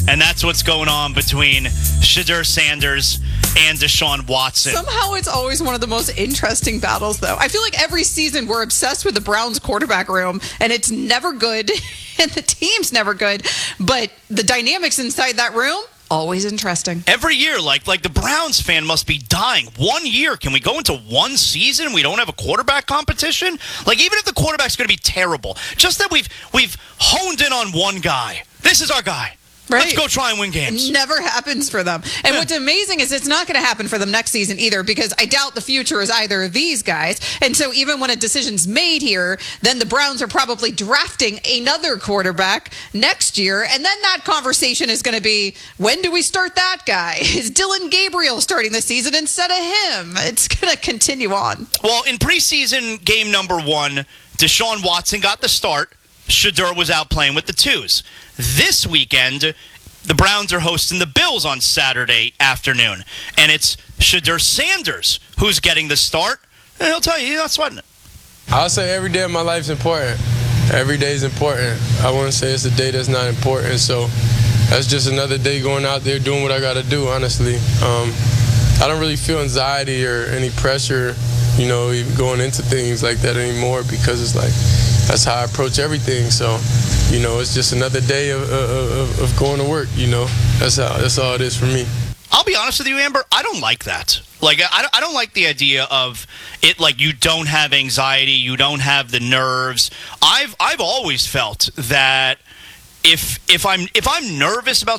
And that's what's going on between Shedeur Sanders and Deshaun Watson. Somehow it's always one of the most interesting battles, though. I feel like every season we're obsessed with the Browns quarterback room, and it's never good, and the team's never good. But the dynamics inside that room, always interesting. Every year, like the Browns fan must be dying. 1 year, can we go into one season? We don't have a quarterback competition? Like, even if the quarterback's going to be terrible, just that we've honed in on one guy. This is our guy. Right. Let's go try and win games. It never happens for them. And what's amazing is it's not going to happen for them next season either, because I doubt the future is either of these guys. And so even when a decision's made here, then the Browns are probably drafting another quarterback next year. And then that conversation is going to be, when do we start that guy? Is Dylan Gabriel starting the season instead of him? It's going to continue on. Well, in preseason game number 1, Deshaun Watson got the start. Shedeur was out playing with the twos. This weekend, the Browns are hosting the Bills on Saturday afternoon. And it's Shedeur Sanders who's getting the start. And he'll tell you, he's not sweating it. I'll say every day of my life is important. Every day is important. I wouldn't say it's a day that's not important. So that's just another day going out there doing what I got to do, honestly. I don't really feel anxiety or any pressure, even going into things like that anymore, because it's like, that's how I approach everything. So, it's just another day of going to work, That's all it is for me. I'll be honest with you, Amber, I don't like that. Like, I don't like the idea of it, like, you don't have anxiety, you don't have the nerves. I've always felt that if I'm nervous about